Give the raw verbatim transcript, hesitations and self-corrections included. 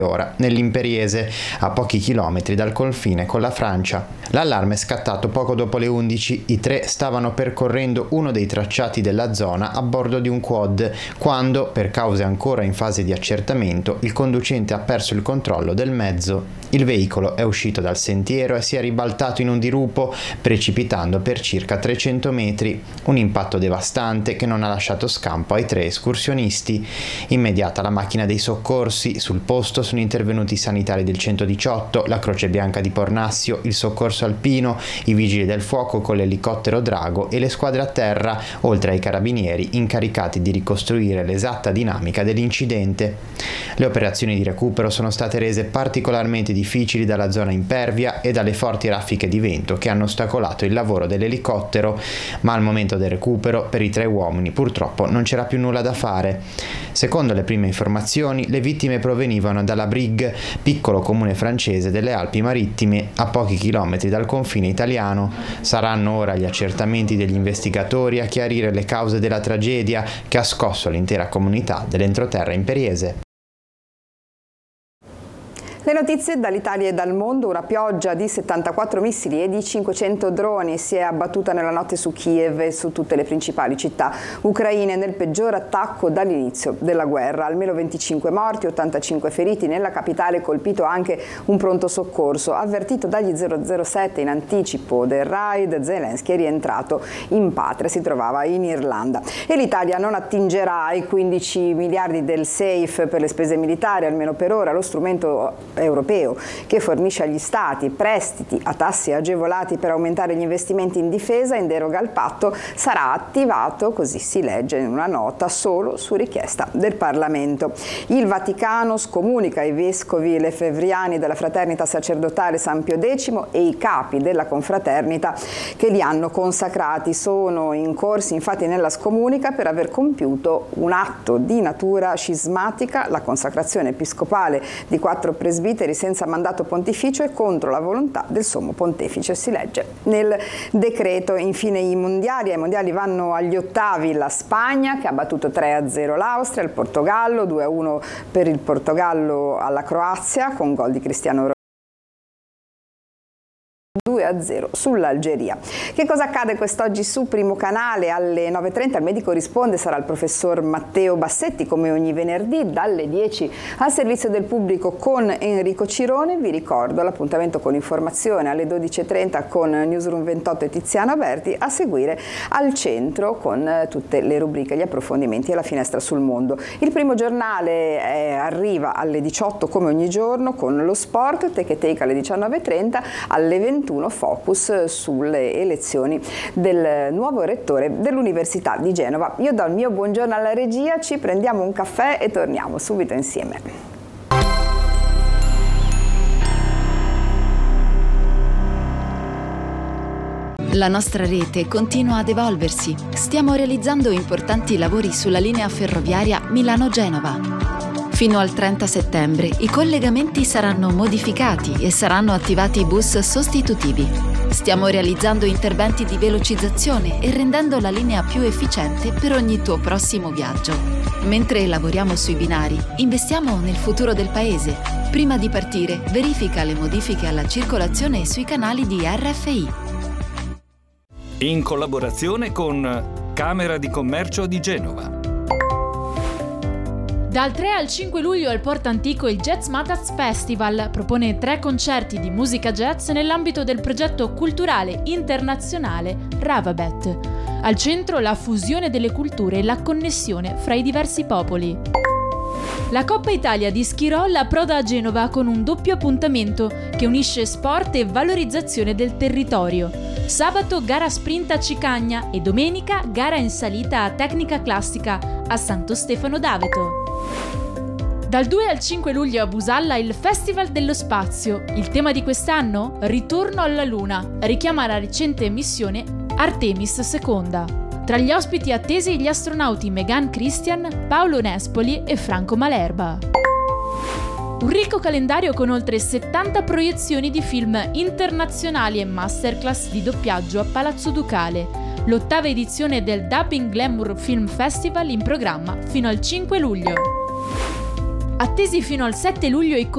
ora nell'Imperiese, a pochi chilometri dal confine con la Francia. L'allarme è scattato poco dopo le undici. I tre stavano percorrendo uno dei tracciati della zona a bordo di un quad, quando, per cause ancora in fase di accertamento, il conducente ha perso il controllo del mezzo. Il veicolo è uscito dal sentiero e si è ribaltato in un dirupo, precipitando per circa trecento metri. Un impatto devastante che non ha lasciato scampo ai tre escursionisti. Immediata la macchina dei soccorsi. Sul posto sono intervenuti i sanitari del centodiciotto, la Croce Bianca di Pornassio, il soccorso alpino, i vigili del fuoco con l'elicottero Drago e le squadre a terra, oltre ai carabinieri incaricati di ricostruire l'esatta dinamica dell'incidente. Le operazioni di recupero sono state rese particolarmente difficili dalla zona impervia e dalle forti raffiche di vento che hanno ostacolato il lavoro dell'elicottero, ma al momento del recupero per i tre uomini purtroppo non c'era più nulla da fare. Secondo le prime informazioni, le vittime provenivano dalla Brig, piccolo comune francese delle Alpi Marittime a pochi chilometri dal confine italiano. Saranno ora gli accertamenti degli investigatori a chiarire le cause della tragedia che ha scosso l'intera comunità dell'entroterra imperiese. Le notizie dall'Italia e dal mondo. Una pioggia di settantaquattro missili e di cinquecento droni si è abbattuta nella notte su Kiev e su tutte le principali città ucraine nel peggior attacco dall'inizio della guerra. Almeno venticinque morti, ottantacinque feriti. Nella capitale colpito anche un pronto soccorso. Avvertito dagli zero zero sette in anticipo del raid, Zelensky è rientrato in patria, si trovava in Irlanda. E l'Italia non attingerà ai quindici miliardi del SAFE per le spese militari, almeno per ora. Lo strumento europeo che fornisce agli stati prestiti a tassi agevolati per aumentare gli investimenti in difesa in deroga al patto sarà attivato, così si legge in una nota, solo su richiesta del Parlamento. Il Vaticano scomunica i vescovi lefebvriani della Fraternita Sacerdotale San Pio X e i capi della confraternita che li hanno consacrati. Sono incorsi infatti nella scomunica per aver compiuto un atto di natura scismatica, la consacrazione episcopale di quattro presbiteri senza mandato pontificio e contro la volontà del sommo pontefice, si legge nel decreto. Infine i mondiali, ai mondiali vanno agli ottavi la Spagna che ha battuto tre a zero l'Austria, il Portogallo due a uno per il Portogallo alla Croazia con gol di Cristiano Ronaldo, due a zero sull'Algeria. Che cosa accade quest'oggi su Primo Canale? Alle nove e trenta il medico risponde, sarà il professor Matteo Bassetti come ogni venerdì dalle dieci al servizio del pubblico con Enrico Cirone. Vi ricordo l'appuntamento con informazione alle dodici e trenta con Newsroom ventotto e Tiziano Berti, a seguire Al Centro con tutte le rubriche, gli approfondimenti e la finestra sul mondo. Il primo giornale eh, arriva alle diciotto come ogni giorno con lo sport, Take e Take alle diciannove e trenta, alle ventuno focus sulle elezioni del nuovo rettore dell'Università di Genova. Io do il mio buongiorno alla regia, ci prendiamo un caffè e torniamo subito insieme. La nostra rete continua ad evolversi. Stiamo realizzando importanti lavori sulla linea ferroviaria Milano-Genova. Fino al trenta settembre i collegamenti saranno modificati e saranno attivati bus sostitutivi. Stiamo realizzando interventi di velocizzazione e rendendo la linea più efficiente per ogni tuo prossimo viaggio. Mentre lavoriamo sui binari, investiamo nel futuro del paese. Prima di partire, verifica le modifiche alla circolazione sui canali di R F I. In collaborazione con Camera di Commercio di Genova. Dal tre al cinque luglio al Porto Antico il Jazz Matters Festival propone tre concerti di musica jazz nell'ambito del progetto culturale internazionale Ravabet. Al centro la fusione delle culture e la connessione fra i diversi popoli. La Coppa Italia di ski roll approda a Genova con un doppio appuntamento che unisce sport e valorizzazione del territorio. Sabato gara sprint a Cicagna e domenica gara in salita a tecnica classica a Santo Stefano d'Aveto. Dal due al cinque luglio a Busalla il Festival dello Spazio. Il tema di quest'anno? Ritorno alla Luna. Richiama la recente missione Artemis seconda. Tra gli ospiti attesi gli astronauti Megan Christian, Paolo Nespoli e Franco Malerba. Un ricco calendario con oltre settanta proiezioni di film internazionali e masterclass di doppiaggio a Palazzo Ducale. L'ottava edizione del Dubbing Glamour Film Festival in programma fino al cinque luglio. Attesi fino al sette luglio i